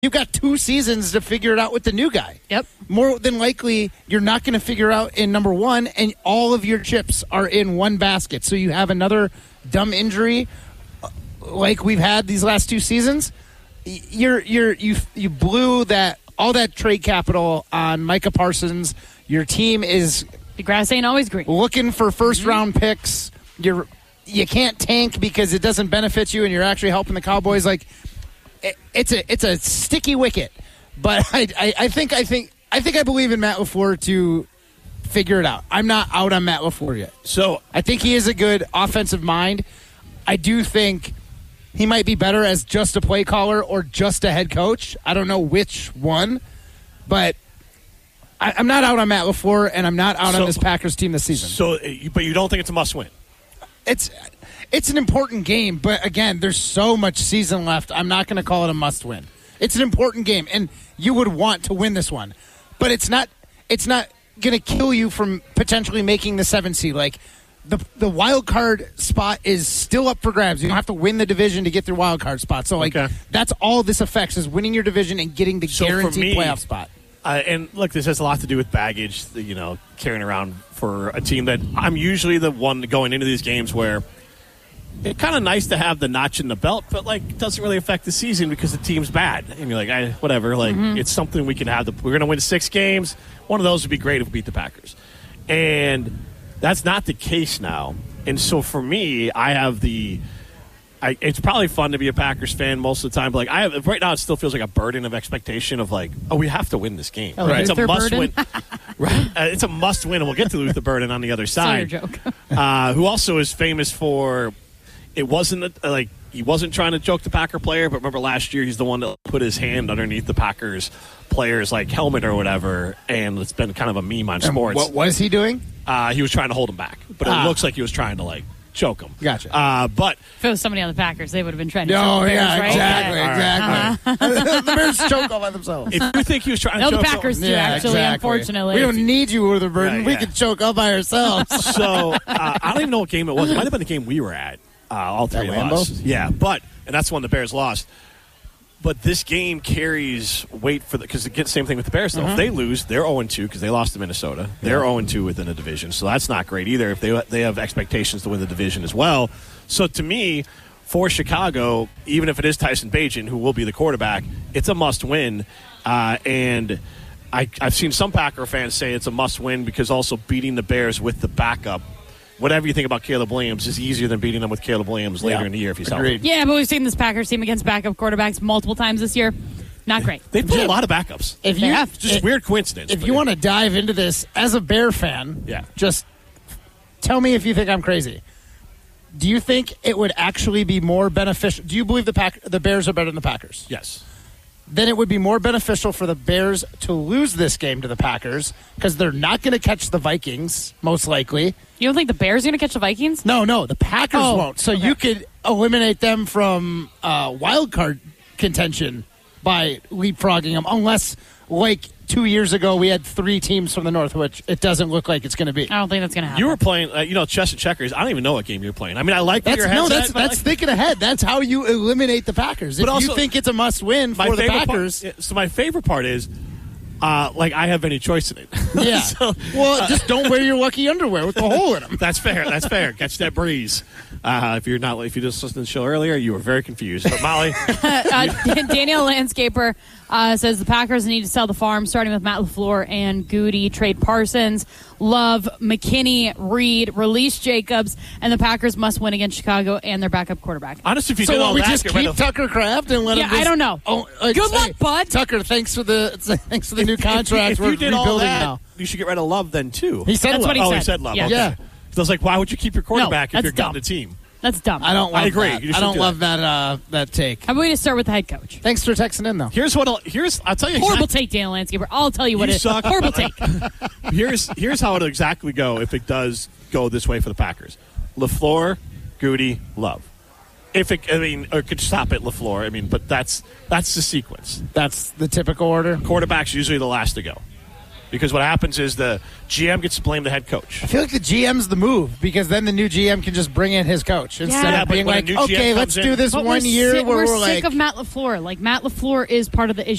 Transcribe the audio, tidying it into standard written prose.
You've got 2 seasons to figure it out with the new guy. Yep. More than likely, you're not going to figure out in number 1, and all of your chips are in one basket. So you have another dumb injury like we've had these last 2 seasons. You blew all that trade capital on Micah Parsons. Your team is the grass ain't always green. Looking for first-round picks. You can't tank because it doesn't benefit you, and you're actually helping the Cowboys. Like, it's a sticky wicket, but I think I believe in Matt LaFleur to figure it out. I'm not out on Matt LaFleur yet. So I think he is a good offensive mind. I do think he might be better as just a play caller or just a head coach. I don't know which one, but I'm not out on Matt LaFleur, and I'm not out on this Packers team this season. But you don't think it's a must-win? It's an important game, but again, there's so much season left. I'm not going to call it a must-win. It's an important game, and you would want to win this one, but it's not going to kill you from potentially making the 7th seed. Like the wild card spot is still up for grabs. You don't have to win the division to get their wild card spot. So that's all this affects is winning your division and getting the guaranteed playoff spot. And look, this has a lot to do with baggage, carrying around for a team that I'm usually the one going into these games where it's kind of nice to have the notch in the belt, but it doesn't really affect the season because the team's bad. And you're like, whatever. It's something we can have. We're going to win 6 games. One of those would be great if we beat the Packers. And that's not the case now. And so for me, I have it's probably fun to be a Packers fan most of the time, but right now it still feels like a burden of expectation of we have to win this game. Oh, right. It's a must win. Right? It's a must win, and we'll get to Luther Burden on the other side. Your joke. Who also is famous for it wasn't he wasn't trying to joke the Packer player, but remember last year he's the one that put his hand underneath the Packers player's helmet or whatever, and it's been kind of a meme on sports. What was he doing? He was trying to hold him back, but it looks like he was trying to choke him. Gotcha. But if it was somebody on the Packers, they would have been trying to choke the Bears, right? Exactly. The Bears choke all by themselves. If you think he was trying to choke the Packers do, actually, unfortunately. We don't need you with a burden. We can choke all by ourselves. So, I don't even know what game it was. It might have been the game we were at, all 3 of us. Yeah, and that's when the Bears lost. But this game carries weight because again, same thing with the Bears, though. If they lose, they're 0-2 because they lost to Minnesota. They're 0-2 within the division, so that's not great either if they have expectations to win the division as well. So to me, for Chicago, even if it is Tyson Bagent, who will be the quarterback, it's a must-win. And I've seen some Packer fans say it's a must-win because also beating the Bears with the backup, whatever you think about Caleb Williams, is easier than beating them with Caleb Williams later in the year if he's healthy. Yeah, but we've seen this Packers team against backup quarterbacks multiple times this year. Not great. They've put a lot of backups. Just weird coincidence. If you want to dive into this as a Bear fan, just tell me if you think I'm crazy. Do you think it would actually be more beneficial? Do you believe the Bears are better than the Packers? Yes. Then it would be more beneficial for the Bears to lose this game to the Packers because they're not going to catch the Vikings, most likely. You don't think the Bears are going to catch the Vikings? No, the Packers won't. So you could eliminate them from wild card contention by leapfrogging them, unless, 2 years ago, we had 3 teams from the North, which it doesn't look like it's going to be. I don't think that's going to happen. You were playing, chess and checkers. I don't even know what game you're playing. I mean, I like that your headset. That's thinking ahead. That's how you eliminate the Packers. If you think it's a must-win for the Packers. So my favorite part is, I have any choice in it. Yeah. Just don't wear your lucky underwear with the hole in them. That's fair. Catch that breeze. If you just listened to the show earlier, you were very confused. But Molly, Daniel Landscaper says the Packers need to sell the farm, starting with Matt LaFleur and Goody, trade Parsons, Love, McKinney, Reed, release Jacobs, and the Packers must win against Chicago and their backup quarterback. Honestly, if you did all we that, just keep Tucker Kraft and let him. I don't know. Good luck, bud. Tucker, thanks for the new contract. If you did all that, now. You should get rid of Love then too. He said that's Love. what he said. He said Love. Yeah. Okay. Yeah. So I was like, why would you keep your quarterback if you're done the team? That's dumb. I don't. Love I agree. That. I don't love that take. How about we just start with the head coach? Thanks for texting in, though. I'll tell you. Horrible take, Daniel Landscaper. I'll tell you what it is. Suck. Horrible take. Here's how it'll exactly go if it does go this way for the Packers. LaFleur, Goody, Love. Or could stop at LaFleur. But that's the sequence. That's the typical order. Quarterback's usually the last to go. Because what happens is the GM gets to blame the head coach. I feel like the GM's the move because then the new GM can just bring in his coach instead of being like, okay, let's do this 1 year where we're we're sick like, of Matt LaFleur. Like Matt LaFleur is part of the issue.